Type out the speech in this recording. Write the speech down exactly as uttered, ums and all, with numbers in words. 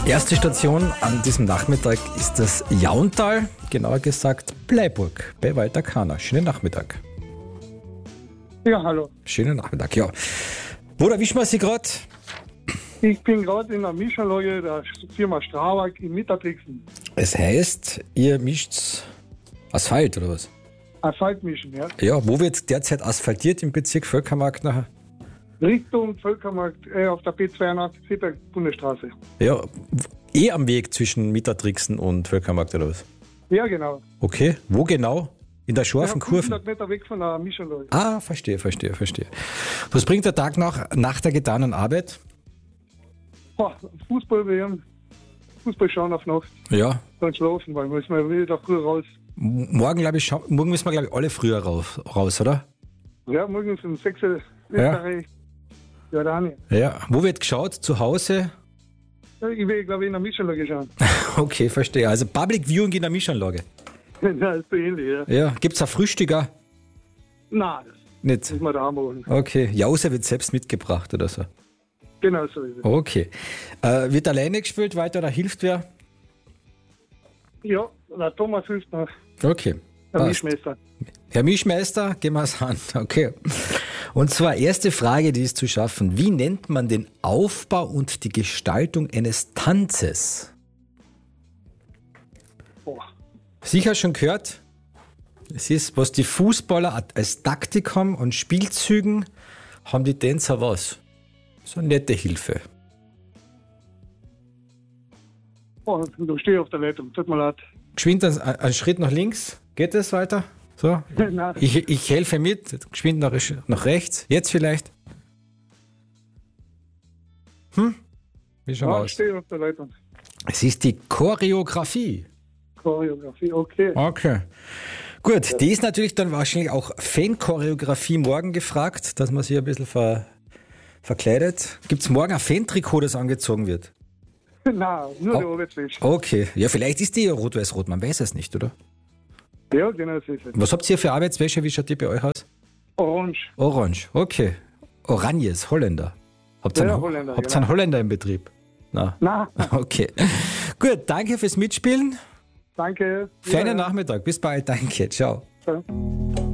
Erste Station an diesem Nachmittag ist das Jauntal, genauer gesagt Bleiburg bei Walter Kahner. Schönen Nachmittag. Ja, hallo. Schönen Nachmittag, ja. Wo erwischen wir Sie gerade? Ich bin gerade in der Mischanlage der Firma Strabag in Mitterbrixen. Es heißt, ihr mischt Asphalt oder was? Asphalt mischen, ja. Ja, wo wird derzeit asphaltiert im Bezirk Völkermarkt nachher? Richtung Völkermarkt äh, auf der B zweiundachtzig Bundesstraße. Ja, eh am Weg zwischen Mitterbrixen und Völkermarkt oder was? Ja, genau. Okay, wo genau? In der scharfen Ja, Kurve? fünfhundert Meter weg von der Mischanlage. Ah, verstehe, verstehe, verstehe. Was bringt der Tag nach, nach der getanen Arbeit? Boah, Fußball werden. Fußball schauen auf Nacht. Ja, Dann schlafen, weil müssen wir wieder früh raus. m- morgen, glaube ich, schau- morgen müssen wir, glaube ich, alle früher raus, raus, oder? Ja, morgens um sechs Uhr Österreich. Ja, da nicht. Ja. Wo wird geschaut? Zu Hause? Ja, ich will, glaube ich, in der Mischanlage schauen. Okay, verstehe. Also Public Viewing in der Mischanlage. Ja, ist so ähnlich, ja. Ja. Gibt es ein Frühstücker? Nein, das Nicht. muss man da machen. Okay. Jause wird selbst mitgebracht oder so. Genau so ist es. Okay. Äh, wird alleine gespielt weiter oder hilft wer? Ja, der Thomas hilft noch. Okay. Der Passt. Mischmeister. Herr Mischmeister, gehen wir es an. Okay. Und zwar erste Frage, die ist zu schaffen. Wie nennt man den Aufbau und die Gestaltung eines Tanzes? Boah. Sicher schon gehört? Es ist, was die Fußballer als Taktik haben und Spielzügen, haben die Tänzer was? So eine nette Hilfe. Oh, du stehst auf der Leitung, tut mir leid. Geschwind einen, einen Schritt nach links. Geht es weiter? So. Nein. Ich, ich helfe mit. Geschwind nach, nach rechts. Jetzt vielleicht. Hm? Wie schauen wir Ja, aus? stehe auf der Leitung. Es ist die Choreografie. Choreografie, okay. Okay. Gut, die ist natürlich dann wahrscheinlich auch Fan-Choreografie morgen gefragt, dass man sich ein bisschen ver, verkleidet. Gibt es morgen ein Fan-Trikot, das angezogen wird? Nein, nur Oh. der Arbeitswäsche. Okay. Ja, vielleicht ist die ja rot-weiß-rot, man weiß es nicht, oder? Ja, genau so ist es. Was habt ihr für Arbeitswäsche? Wie schaut die bei euch aus? Orange. Orange, okay. Oranjes, Holländer. Habt ihr Ja, einen, Holländer, habt ihr genau. einen Holländer im Betrieb? Na, Nein, okay. Gut, danke fürs Mitspielen. danke. Feinen Ja, Nachmittag. Bis bald. Danke. Ciao. ja.